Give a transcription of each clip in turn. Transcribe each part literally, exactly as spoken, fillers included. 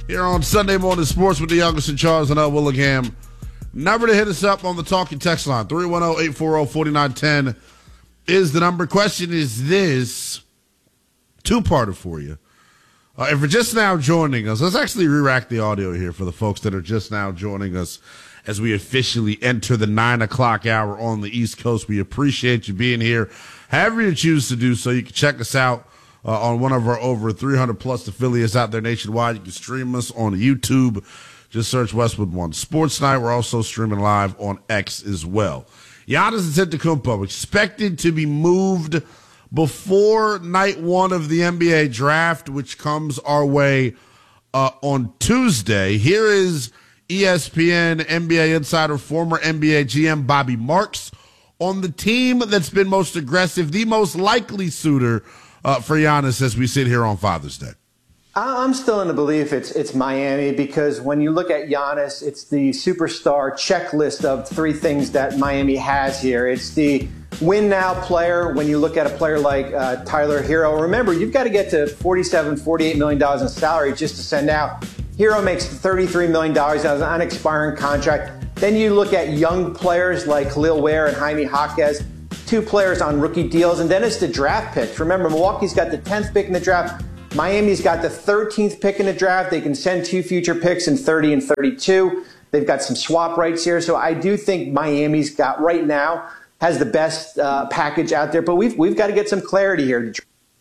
here on Sunday Morning Sports with the youngest in Charles and L. Willingham. Number to hit us up on the talking text line, three one zero, eight four zero, four nine one zero is the number. Question is this, two-parter for you. Uh, if you're just now joining us, let's actually re-rack the audio here for the folks that are just now joining us as we officially enter the nine o'clock hour on the East Coast. We appreciate you being here. However you choose to do so, you can check us out uh, on one of our over three hundred plus affiliates out there nationwide. You can stream us on YouTube. Just search Westwood One Sports Night. We're also streaming live on X as well. Giannis Antetokounmpo expected to be moved before night one of the N B A draft, which comes our way uh, on Tuesday. Here is E S P N N B A insider, former N B A G M Bobby Marks on the team that's been most aggressive, the most likely suitor uh, for Giannis as we sit here on Father's Day. I'm still in the belief it's it's Miami, because when you look at Giannis, it's the superstar checklist of three things that Miami has here. It's the win-now player. When you look at a player like uh, Tyler Hero, remember, you've got to get to forty-seven, forty-eight million dollars in salary just to send out. Hero makes thirty-three million dollars as an unexpiring contract. Then you look at young players like Khalil Ware and Jaime Jaquez, two players on rookie deals. And then it's the draft picks. Remember, Milwaukee's got the tenth pick in the draft. Miami's got the thirteenth pick in the draft. They can send two future picks in thirty and thirty-two. They've got some swap rights here. So I do think Miami's got, right now, has the best uh, package out there. But we've, we've got to get some clarity here.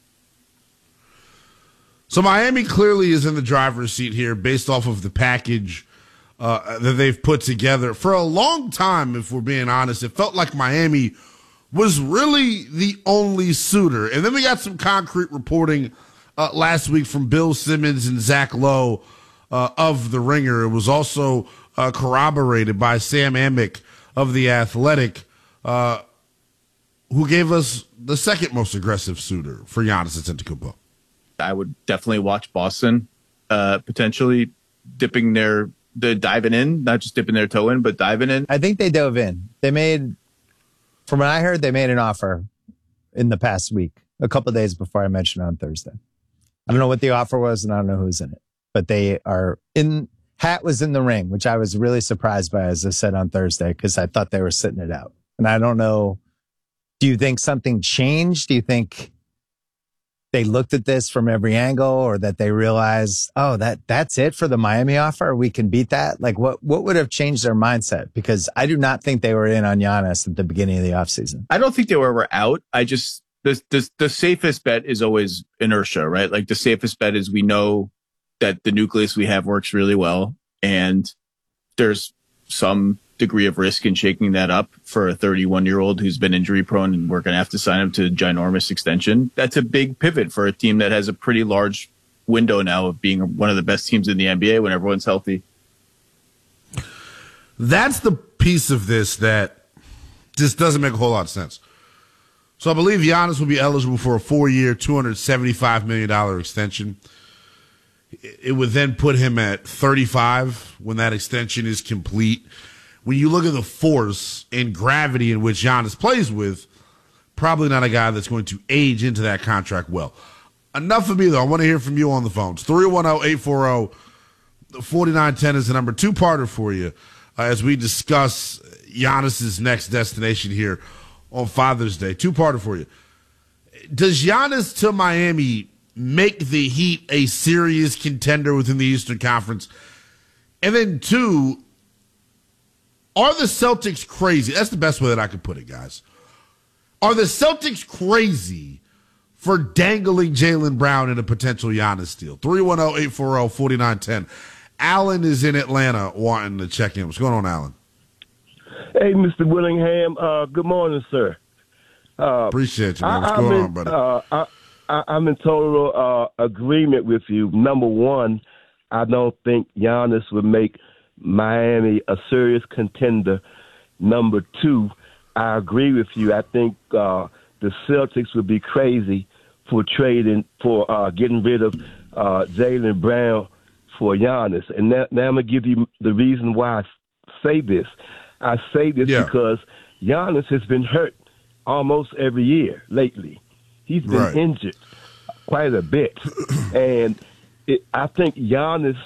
So Miami clearly is in the driver's seat here based off of the package uh, that they've put together. For a long time, if we're being honest, it felt like Miami was really the only suitor. And then we got some concrete reporting Uh, last week from Bill Simmons and Zach Lowe uh, of The Ringer. It was also uh, corroborated by Sam Amick of The Athletic, uh, who gave us the second most aggressive suitor for Giannis Antetokounmpo. I would definitely watch Boston, uh, potentially dipping their, the diving in, not just dipping their toe in, but diving in. I think they dove in. They made, from what I heard, they made an offer in the past week, a couple of days before I mentioned it on Thursday. I don't know what the offer was, and I don't know who's in it, but they are in. Hat was in the ring, which I was really surprised by, as I said on Thursday, because I thought they were sitting it out. And I don't know. Do you think something changed? Do you think they looked at this from every angle, or that they realized, oh, that that's it for the Miami offer? We can beat that. Like, what what would have changed their mindset? Because I do not think they were in on Giannis at the beginning of the offseason. I don't think they were, were out. I just. The, the, the safest bet is always inertia, right? Like, the safest bet is we know that the nucleus we have works really well, and there's some degree of risk in shaking that up for a thirty-one-year-old who's been injury prone, and we're going to have to sign him to a ginormous extension. That's a big pivot for a team that has a pretty large window now of being one of the best teams in the N B A when everyone's healthy. That's the piece of this that just doesn't make a whole lot of sense. So I believe Giannis will be eligible for a four-year, two hundred seventy-five million dollars extension. It would then put him at thirty-five when that extension is complete. When you look at the force and gravity in which Giannis plays with, probably not a guy that's going to age into that contract well. Enough of me, though. I want to hear from you on the phones. three one zero, eight four zero, four nine one zero is the number. Two-parter for you uh, as we discuss Giannis's next destination here on Father's Day. Two-parter for you. Does Giannis to Miami make the Heat a serious contender within the Eastern Conference? And then two, are the Celtics crazy? That's the best way that I could put it, guys. Are the Celtics crazy for dangling Jaylen Brown in a potential Giannis deal? three one zero, eight four zero, four nine one zero. Alan is in Atlanta wanting to check in. What's going on, Alan? Hey, Mister Willingham. Uh, good morning, sir. Uh, Appreciate you, man. What's I, going in, on, brother? Uh, I, I, I'm in total uh, agreement with you. Number one, I don't think Giannis would make Miami a serious contender. Number two, I agree with you. I think uh, the Celtics would be crazy for trading, for uh, getting rid of uh, Jaylen Brown for Giannis. And now, now I'm going to give you the reason why I say this. I say this yeah. because Giannis has been hurt almost every year lately. He's been right. injured quite a bit. And it, I think Giannis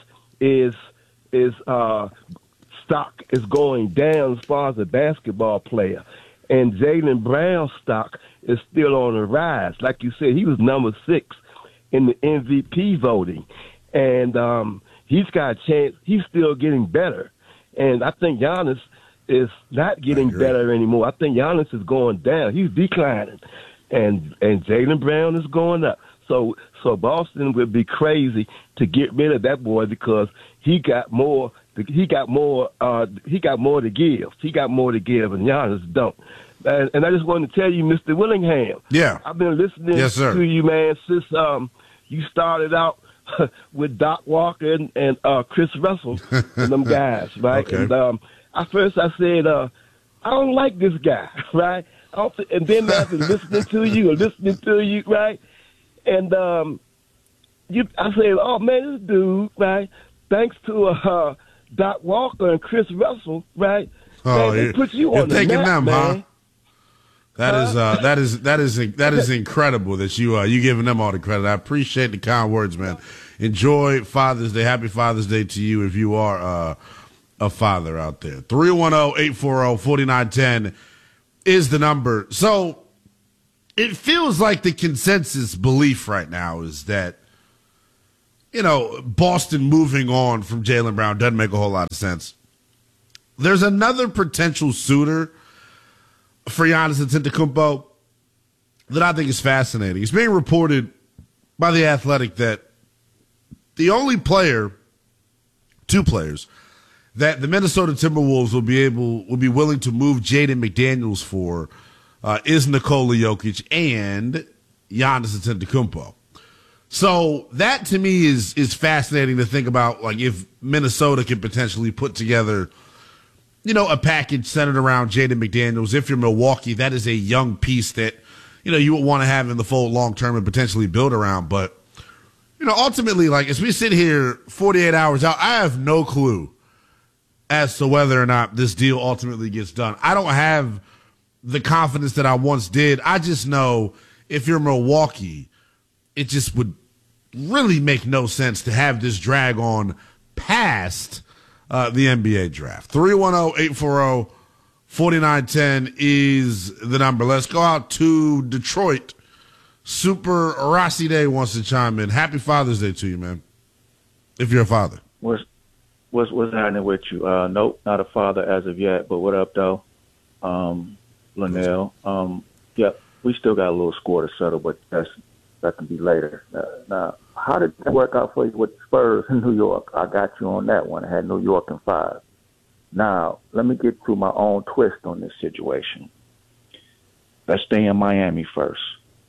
is is uh, stock is going down as far as a basketball player, and Jaylen Brown's stock is still on the rise. Like you said, he was number six in the M V P voting, and um, he's got a chance. He's still getting better, and I think Giannis is not getting better anymore. I think Giannis is going down. He's declining, and and Jaylen Brown is going up. So so Boston would be crazy to get rid of that boy because he got more. He got more. Uh, he got more to give. He got more to give, and Giannis don't. And, and I just wanted to tell you, Mister Willingham. Yeah, I've been listening yes, sir. to you, man, since um, you started out with Doc Walker and, and uh, Chris Russell and them guys, right? Okay. And um, at first I said, uh, I don't like this guy, right? I don't th- and then after listening to you and listening to you, right? And um, you, I said, oh, man, this dude, right, thanks to uh, Doc Walker and Chris Russell, right, Oh, man, they you're, put you you're on the thinking map, them, man. huh? That is uh, that is that is that is incredible that you uh, you giving them all the credit. I appreciate the kind words, man. Enjoy Father's Day. Happy Father's Day to you if you are uh, a father out there. three one zero, eight four zero, four nine one zero is the number. So it feels like the consensus belief right now is that, you know, Boston moving on from Jaylen Brown doesn't make a whole lot of sense. There's another potential suitor for Giannis Antetokounmpo that I think is fascinating. It's being reported by The Athletic that the only player, two players, that the Minnesota Timberwolves will be able, will be willing to move Jaden McDaniels for uh, is Nikola Jokic and Giannis Antetokounmpo. So that to me is is fascinating to think about, like if Minnesota could potentially put together, you know, a package centered around Jaden McDaniels. If you're Milwaukee, that is a young piece that, you know, you would want to have in the fold long term and potentially build around. But, you know, ultimately, like as we sit here forty-eight hours out, I have no clue as to whether or not this deal ultimately gets done. I don't have the confidence that I once did. I just know if you're Milwaukee, it just would really make no sense to have this drag on past Uh, the N B A draft. three one zero, eight four zero, four nine one zero is the number. Let's go out to Detroit. Super Rossi Day wants to chime in. Happy Father's Day to you, man. If you're a father. What's what's what's happening with you? Uh, nope, not a father as of yet. But what up, though? Um, Linnell. Um, yep, we still got a little score to settle, but that's that can be later. Uh, now, how did that work out for you with the Spurs in New York? I got you on that one. I had New York in five. Now, let me get to my own twist on this situation. Let's stay in Miami first.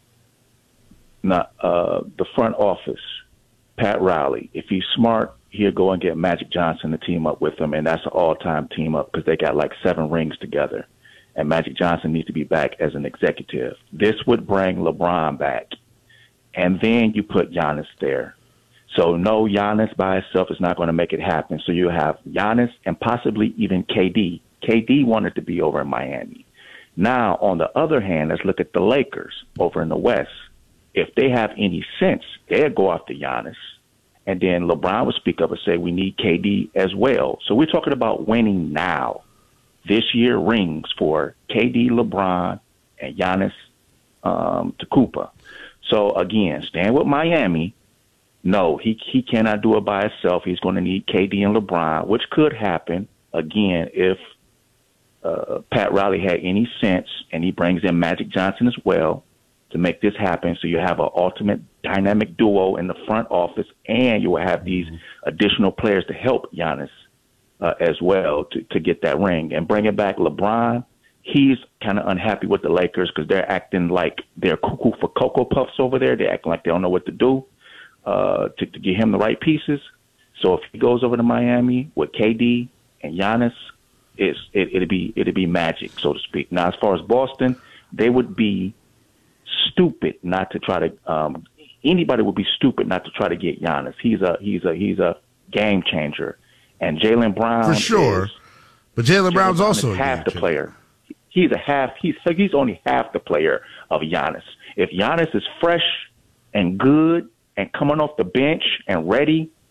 Now, uh, the front office, Pat Riley, if he's smart, he'll go and get Magic Johnson to team up with him, and that's an all-time team up because they got like seven rings together, and Magic Johnson needs to be back as an executive. This would bring LeBron back. And then you put Giannis there. So no, Giannis by himself is not going to make it happen. So you have Giannis and possibly even K D. K D wanted to be over in Miami. Now, on the other hand, let's look at the Lakers over in the West. If they have any sense, they'll go after Giannis. And then LeBron would speak up and say, we need K D as well. So we're talking about winning now. This year rings for K D, LeBron, and Giannis um, Antetokounmpo. So, again, staying with Miami, no, he he cannot do it by himself. He's going to need K D and LeBron, which could happen, again, if uh, Pat Riley had any sense and he brings in Magic Johnson as well to make this happen. So you have an ultimate dynamic duo in the front office, and you will have these additional players to help Giannis uh, as well to, to get that ring. And bringing back LeBron, he's kind of unhappy with the Lakers because they're acting like they're cuckoo for Cocoa Puffs over there. They're acting like they don't know what to do uh, to, to get him the right pieces. So if he goes over to Miami with K D and Giannis, it's, it, it'd be it'd be magic, so to speak. Now, as far as Boston, they would be stupid not to try to. Um, anybody would be stupid not to try to get Giannis. He's a he's a he's a game changer, and Jaylen Brown for sure. Is, but Jaylen Brown's also half the player. He's a half. He's he's only half the player of Giannis. If Giannis is fresh and good and coming off the bench and ready,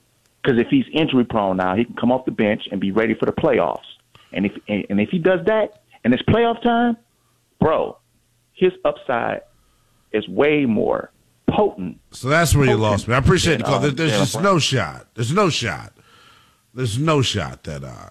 Because if he's injury prone now, he can come off the bench and be ready for the playoffs. And if and if he does that and it's playoff time, bro, his upside is way more potent. So that's where you lost me. I appreciate the call. um, There, there's yeah, just right. no shot. There's no shot. There's no shot that uh,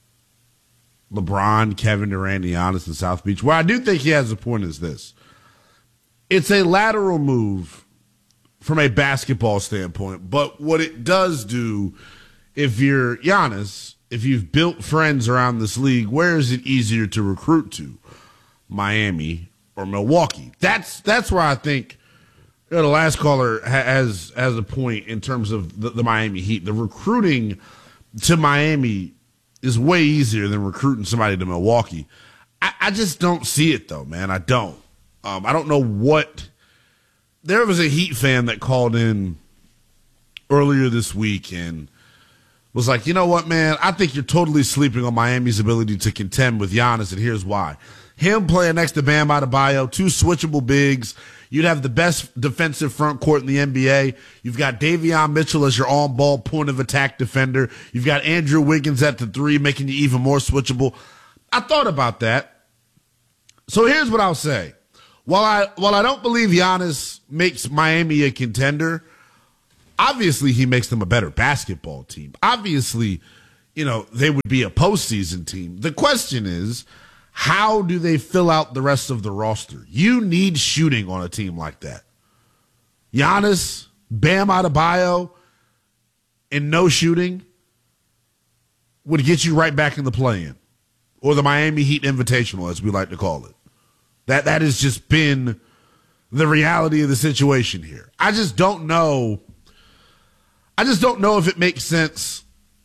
LeBron, Kevin Durant, Giannis, and South Beach. Where I do think he has a point is this. It's a lateral move from a basketball standpoint, but what it does do, if you're Giannis, if you've built friends around this league, where is it easier to recruit to? Miami or Milwaukee? That's that's where I think you know, the last caller has has a point in terms of the, the Miami Heat. The recruiting to Miami is way easier than recruiting somebody to Milwaukee. I, I just don't see it, though, man. I don't. Um, I don't know what – there was a Heat fan that called in earlier this week and was like, you know what, man, I think you're totally sleeping on Miami's ability to contend with Giannis, and here's why. Him playing next to Bam Adebayo, two switchable bigs. You'd have the best defensive front court in the N B A. You've got Davion Mitchell as your on-ball point of attack defender. You've got Andrew Wiggins at the three, making you even more switchable. I thought about that. So here's what I'll say. While I while I don't believe Giannis makes Miami a contender, obviously he makes them a better basketball team. Obviously, you know, they would be a postseason team. The question is, how do they fill out the rest of the roster? You need shooting on a team like that. Giannis, Bam Adebayo, and no shooting would get you right back in the play-in, or the Miami Heat Invitational, as we like to call it. That that has just been the reality of the situation here. I just don't know. I just don't know if it makes sense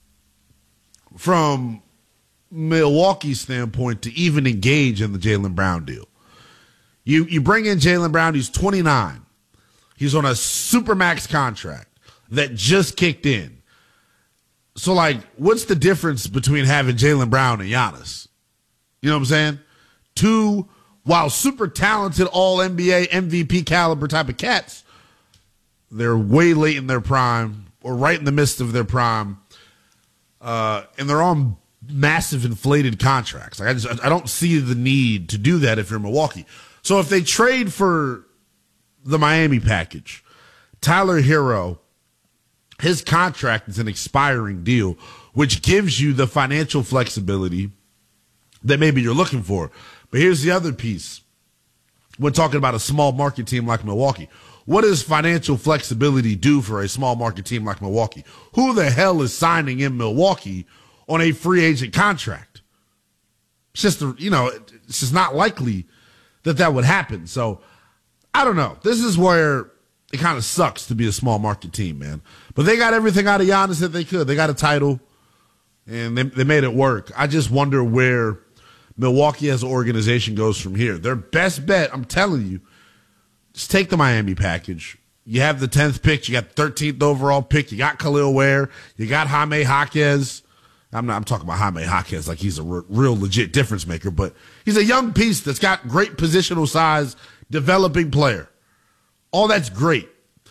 from Milwaukee's standpoint to even engage in the Jaylen Brown deal. You you bring in Jaylen Brown, he's twenty-nine. He's on a supermax contract that just kicked in. So, like, what's the difference between having Jaylen Brown and Giannis? You know what I'm saying? Two, while super talented all N B A, M V P caliber type of cats, they're way late in their prime or right in the midst of their prime, uh, and they're on massive inflated contracts. Like I just, I don't see the need to do that if you're Milwaukee. So if they trade for the Miami package, Tyler Hero, his contract is an expiring deal, which gives you the financial flexibility that maybe you're looking for. But here's the other piece. We're talking about a small market team like Milwaukee. What does financial flexibility do for a small market team like Milwaukee? Who the hell is signing in Milwaukee on a free agent contract? It's just, you know, it's just not likely that that would happen. So I don't know. This is where it kind of sucks to be a small market team, man. But they got everything out of Giannis that they could. They got a title, and they, they made it work. I just wonder where Milwaukee as an organization goes from here. Their best bet, I'm telling you, just take the Miami package. You have the tenth pick. You got the thirteenth overall pick. You got Khalil Ware. You got Jaime Jaquez. I'm not. I'm talking about Jaime Jaquez like he's a re- real legit difference maker, but he's a young piece that's got great positional size, developing player. All that's great.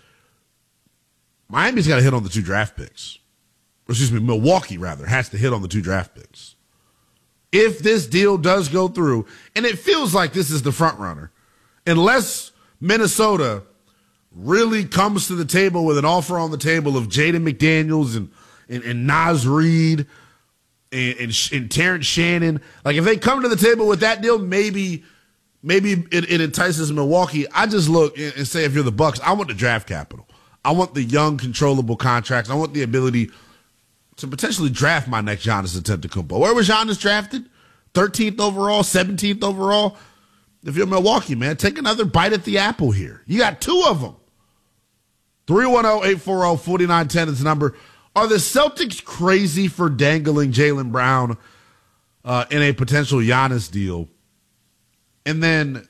Miami's got to hit on the two draft picks. Or excuse me, Milwaukee, rather, has to hit on the two draft picks. If this deal does go through, and it feels like this is the front runner, unless Minnesota really comes to the table with an offer on the table of Jaden McDaniels and, and, and Naz Reid and, and, and Terrence Shannon. Like, if they come to the table with that deal, maybe maybe it, it entices Milwaukee. I just look and say, if you're the Bucks, I want the draft capital. I want the young, controllable contracts. I want the ability to potentially draft my next Giannis Antetokounmpo. Where was Giannis drafted? thirteenth overall, seventeenth overall? If you're Milwaukee, man, take another bite at the apple here. You got two of them. three one zero, eight four zero, four nine one zero is the number. Are the Celtics crazy for dangling Jaylen Brown uh, in a potential Giannis deal? And then,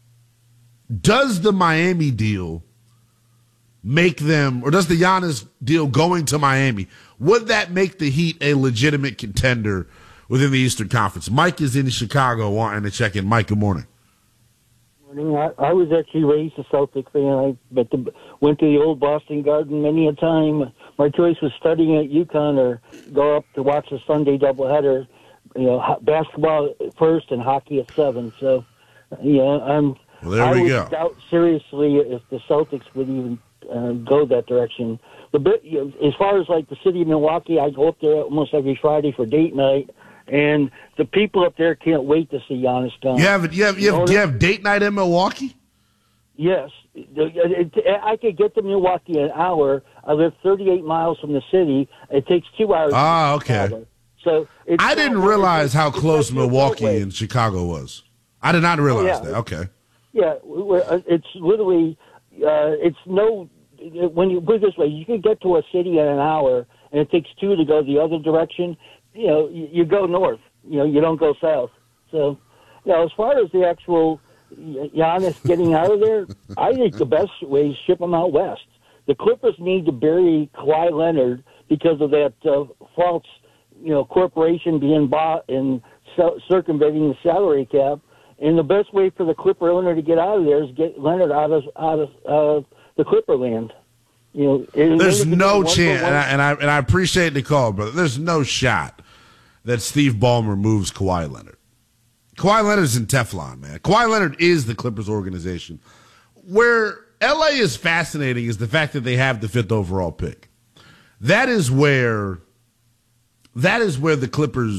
does the Miami deal make them, or does the Giannis deal going to Miami, would that make the Heat a legitimate contender within the Eastern Conference? Mike is in Chicago wanting to check in. Mike, good morning. morning. I, I was actually raised a Celtic fan. I but the, went to the old Boston Garden many a time. My choice was studying at UConn or go up to watch the Sunday doubleheader. You know, ho- basketball at first and hockey at seven. So, you know, I'm. Well, there I we would go. doubt seriously if the Celtics would even uh, go that direction. The bit, you know, as far as like the city of Milwaukee, I go up there almost every Friday for date night. And the people up there can't wait to see Giannis come. You have you have you have, do you have date night in Milwaukee? Yes, I could get to Milwaukee in an hour. I live thirty-eight miles from the city. It takes two hours. Ah, okay. So it's I didn't not, realize it's, how it's close not Milwaukee Beltway. and Chicago was. I did not realize Oh, yeah. that. Okay. Yeah, we're- it's literally uh, it's no. When you put it this way, you can get to a city in an hour, and it takes two to go the other direction. You know, you, you go north. You know, you don't go south. So, you know, as far as the actual Giannis getting out of there, I think the best way is ship him out west. The Clippers need to bury Kawhi Leonard because of that uh, false, you know, corporation being bought and c- circumventing the salary cap. And the best way for the Clipper owner to get out of there is get Leonard out of out of uh, the Clipper land. You know, and There's then no one for chance, one. and I, and I and I appreciate the call, brother. There's no shot that Steve Ballmer moves Kawhi Leonard. Kawhi Leonard's in Teflon, man. Kawhi Leonard is the Clippers organization. Where L A is fascinating is the fact that they have the fifth overall pick. That is where that is where the Clippers